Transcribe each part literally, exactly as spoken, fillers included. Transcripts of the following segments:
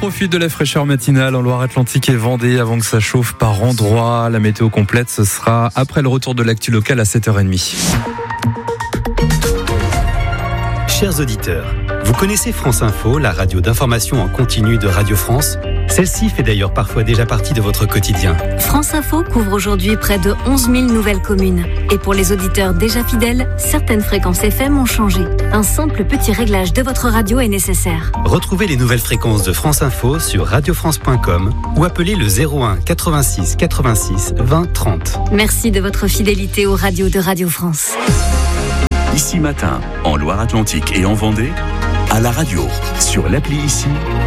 profite de la fraîcheur matinale en Loire-Atlantique et Vendée avant que ça chauffe par endroits. La météo complète, ce sera après le retour de l'actu locale à sept heures trente. Chers auditeurs, vous connaissez France Info, la radio d'information en continu de Radio France ? Celle-ci fait d'ailleurs parfois déjà partie de votre quotidien. France Info couvre aujourd'hui près de onze mille nouvelles communes. Et pour les auditeurs déjà fidèles, certaines fréquences F M ont changé. Un simple petit réglage de votre radio est nécessaire. Retrouvez les nouvelles fréquences de France Info sur radio france point com ou appelez le zéro un quatre-vingt-six quatre-vingt-six vingt trente. Merci de votre fidélité aux radios de Radio France. Ici Matin, en Loire-Atlantique et en Vendée, à la radio, sur l'appli Ici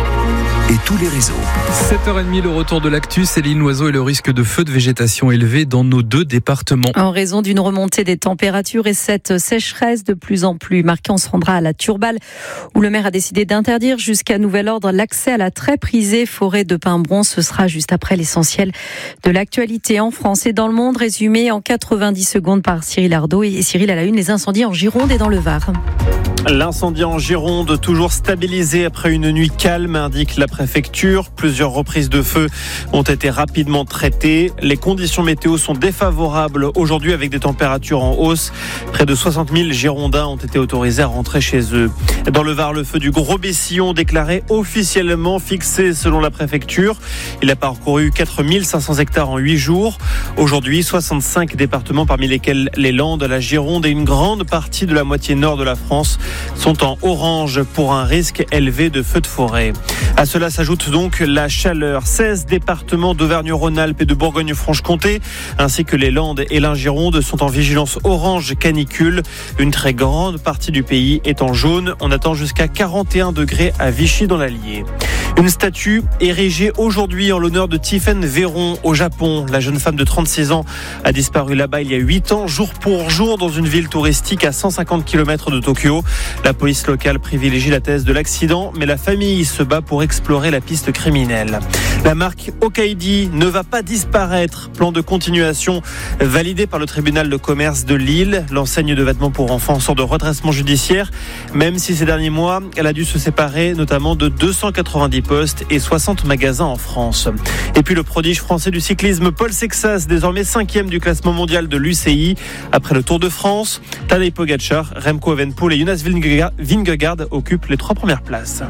et tous les réseaux. sept heures trente, le retour de l'actu. Céline Loiseau et le risque de feu de végétation élevé dans nos deux départements. En raison d'une remontée des températures et cette sécheresse de plus en plus marquée, on se rendra à la Turballe où le maire a décidé d'interdire jusqu'à nouvel ordre l'accès à la très prisée forêt de Pimbron. Ce sera juste après l'essentiel de l'actualité en France et dans le monde, résumé en quatre-vingt-dix secondes par Cyril Ardo. Et Cyril, à la une, les incendies en Gironde et dans le Var. L'incendie en Gironde, toujours stabilisé après une nuit calme, indique la préfecture. Plusieurs reprises de feu ont été rapidement traitées. Les conditions météo sont défavorables aujourd'hui avec des températures en hausse. Près de soixante mille Girondins ont été autorisés à rentrer chez eux. Dans le Var, le feu du Gros Bessillon déclaré officiellement fixé selon la préfecture. Il a parcouru quatre mille cinq cents hectares en huit jours. Aujourd'hui, soixante-cinq départements parmi lesquels les Landes, la Gironde et une grande partie de la moitié nord de la France sont en orange pour un risque élevé de feux de forêt. À cela s'ajoute donc la chaleur. seize départements d'Auvergne-Rhône-Alpes et de Bourgogne-Franche-Comté, ainsi que les Landes et la Gironde, sont en vigilance orange canicule. Une très grande partie du pays est en jaune. On attend jusqu'à quarante et un degrés à Vichy dans l'Allier. Une statue érigée aujourd'hui en l'honneur de Tiffaine Véron au Japon. La jeune femme de trente-six ans a disparu là-bas il y a huit ans, jour pour jour, dans une ville touristique à cent cinquante kilomètres de Tokyo. La police locale privilégie la thèse de l'accident, mais la famille se bat pour explorer la piste criminelle. La marque Okaidi ne va pas disparaître. Plan de continuation validé par le tribunal de commerce de Lille. L'enseigne de vêtements pour enfants sort de redressement judiciaire, même si ces derniers mois, elle a dû se séparer notamment de deux cent quatre-vingt-dix postes et soixante magasins en France. Et puis le prodige français du cyclisme Paul Sexas, désormais cinquième du classement mondial de l'U C I. Après le Tour de France, Tadej Pogačar, Remco Evenepoel et Jonas Vingegaard occupent les trois premières places.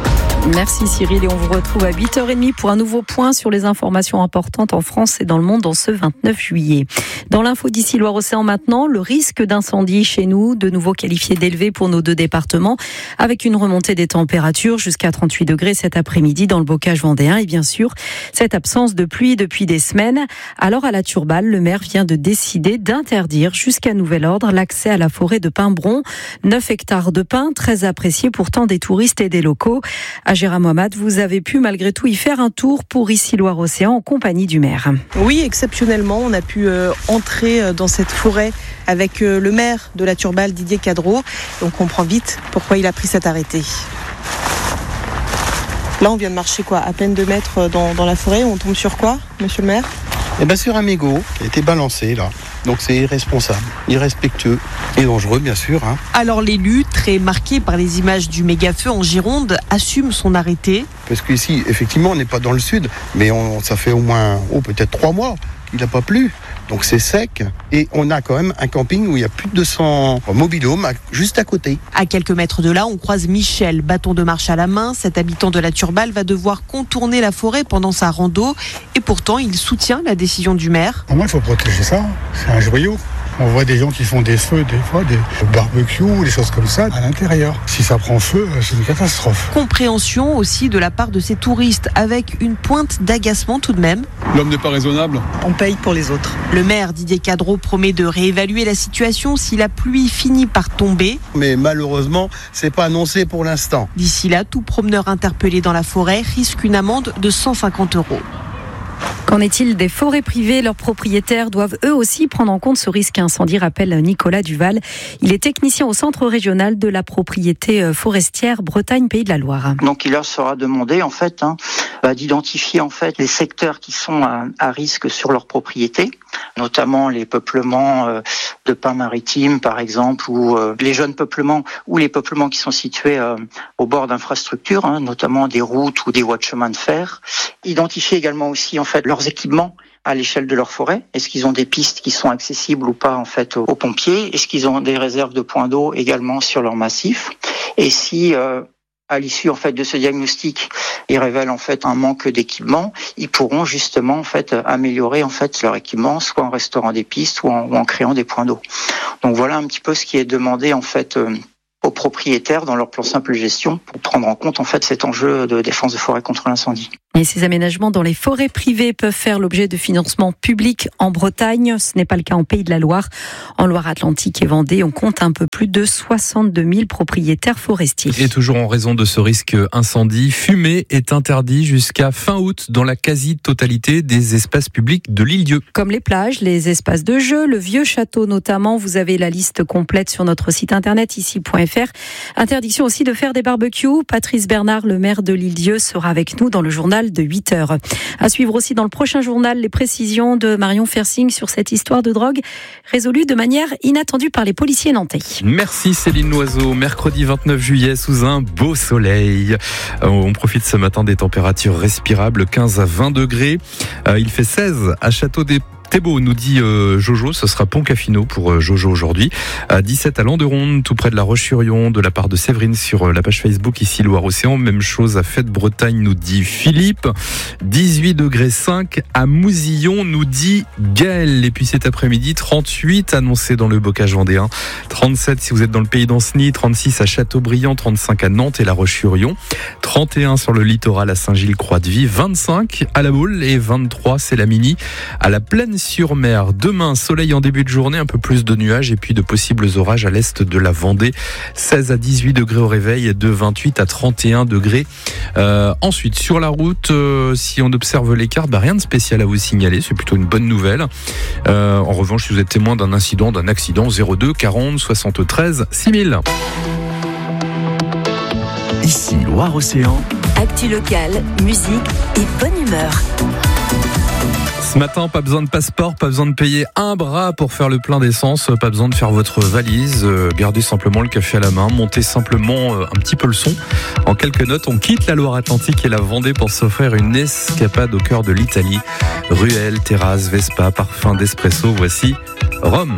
Merci Cyril et on vous retrouve à huit heures trente pour un nouveau point sur les informations importantes en France et dans le monde en ce vingt-neuf juillet. Dans l'info d'ici Loire-Océan maintenant, le risque d'incendie chez nous, de nouveau qualifié d'élevé pour nos deux départements, avec une remontée des températures jusqu'à trente-huit degrés cet après-midi dans le bocage vendéen et bien sûr cette absence de pluie depuis des semaines. Alors à la Turballe, le maire vient de décider d'interdire jusqu'à nouvel ordre l'accès à la forêt de Pimbron. neuf hectares de pins, très appréciés pourtant des touristes et des locaux. Agera Mohamed, vous avez pu malgré tout y faire un tour pour ici Loire-Océan en compagnie du maire. Oui, exceptionnellement, on a pu euh, entrer dans cette forêt avec euh, le maire de la Turballe, Didier Cadreau. On comprend vite pourquoi il a pris cet arrêté. Là, on vient de marcher quoi, à peine deux mètres dans, dans la forêt. On tombe sur quoi, monsieur le maire ? Eh bien, sur un mégot qui a été balancé là. Donc c'est irresponsable, irrespectueux et dangereux bien sûr. Hein. Alors l'élu, très marqué par les images du méga-feu en Gironde, assume son arrêté. Parce qu'ici, effectivement, on n'est pas dans le sud, mais on, ça fait au moins oh, peut-être trois mois qu'il n'a pas plu. Donc c'est sec et on a quand même un camping où il y a plus de deux cents mobil-homes juste à côté. À quelques mètres de là, on croise Michel, bâton de marche à la main. Cet habitant de la Turballe va devoir contourner la forêt pendant sa rando et pourtant il soutient la décision du maire. Pour moi, il faut protéger ça, c'est un joyau. On voit des gens qui font des feux, des fois, des barbecues, des choses comme ça, à l'intérieur. Si ça prend feu, c'est une catastrophe. Compréhension aussi de la part de ces touristes, avec une pointe d'agacement tout de même. L'homme n'est pas raisonnable. On paye pour les autres. Le maire Didier Cadreau promet de réévaluer la situation si la pluie finit par tomber. Mais malheureusement, c'est pas annoncé pour l'instant. D'ici là, tout promeneur interpellé dans la forêt risque une amende de cent cinquante euros. Qu'en est-il des forêts privées ? Leurs propriétaires doivent eux aussi prendre en compte ce risque incendie, rappelle Nicolas Duval. Il est technicien au centre régional de la propriété forestière Bretagne-Pays de la Loire. Donc il leur sera demandé en fait hein, bah, d'identifier en fait les secteurs qui sont à, à risque sur leur propriété, notamment les peuplements euh, de pins maritimes par exemple, ou euh, les jeunes peuplements, ou les peuplements qui sont situés euh, au bord d'infrastructures, hein, notamment des routes ou des voies de chemin de fer. Identifier également aussi en fait leurs équipements à l'échelle de leur forêt. Est-ce qu'ils ont des pistes qui sont accessibles ou pas en fait aux pompiers? Est-ce qu'ils ont des réserves de points d'eau également sur leur massif? Et si euh, à l'issue en fait de ce diagnostic, ils révèlent en fait un manque d'équipement, ils pourront justement en fait améliorer en fait leur équipement, soit en restaurant des pistes ou en, ou en créant des points d'eau. Donc voilà un petit peu ce qui est demandé en fait euh, aux propriétaires dans leur plan simple gestion pour prendre en compte en fait cet enjeu de défense de forêt contre l'incendie. Et ces aménagements dans les forêts privées peuvent faire l'objet de financements publics en Bretagne. Ce n'est pas le cas en Pays de la Loire. En Loire-Atlantique et Vendée, on compte un peu plus de soixante-deux mille propriétaires forestiers. Et toujours en raison de ce risque incendie, fumer est interdit jusqu'à fin août dans la quasi-totalité des espaces publics de l'Île-Dieu. Comme les plages, les espaces de jeux, le vieux château notamment. Vous avez la liste complète sur notre site internet ici point f r. Interdiction aussi de faire des barbecues. Patrice Bernard, le maire de l'Île-Dieu, sera avec nous dans le journal de huit heures. À suivre aussi dans le prochain journal les précisions de Marion Fersing sur cette histoire de drogue résolue de manière inattendue par les policiers nantais. Merci Céline Loiseau. Mercredi vingt-neuf juillet sous un beau soleil. On profite ce matin des températures respirables, quinze à vingt degrés. Il fait seize à Château des Thébault, nous dit euh, Jojo, ce sera Pont-Caffino pour euh, Jojo aujourd'hui. À dix-sept à Landeronde, tout près de la Roche-sur-Yon, de la part de Séverine sur euh, la page Facebook ici Loire-Océan. Même chose à Fête-Bretagne, nous dit Philippe. dix-huit degrés cinq à Mousillon, nous dit Gaël. Et puis cet après-midi, trente-huit annoncés dans le bocage vendéen. trente-sept si vous êtes dans le pays d'Ancenis, trente-six à Châteaubriand, trente-cinq à Nantes et la Roche-sur-Yon. trente et un sur le littoral à Saint-Gilles-Croix-de-Vie, vingt-cinq à La Baule et vingt-trois, c'est la mini, à la Plaine-sur-Mer. Demain, soleil en début de journée, un peu plus de nuages et puis de possibles orages à l'est de la Vendée. seize à dix-huit degrés au réveil, de vingt-huit à trente et un degrés. Euh, ensuite, sur la route, euh, si on observe les cartes, bah, rien de spécial à vous signaler, c'est plutôt une bonne nouvelle. Euh, en revanche, si vous êtes témoin d'un incident, d'un accident, zéro deux quarante soixante-treize six mille. Ici Loire-Océan. Actu locale, musique et bonne humeur. Ce matin, pas besoin de passeport, pas besoin de payer un bras pour faire le plein d'essence, pas besoin de faire votre valise, gardez simplement le café à la main, montez simplement un petit peu le son. En quelques notes, on quitte la Loire-Atlantique et la Vendée pour s'offrir une escapade au cœur de l'Italie. Ruelles, terrasses, Vespa, parfum d'espresso, voici Rome.